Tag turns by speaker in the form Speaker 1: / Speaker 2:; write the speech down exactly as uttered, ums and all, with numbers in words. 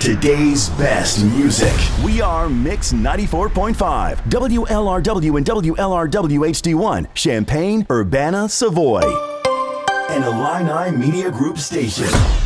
Speaker 1: today's best music. We are Mix ninety-four point five, W L R W and W L R W H D one, Champaign, Urbana, Savoy, an Illini Media Group station.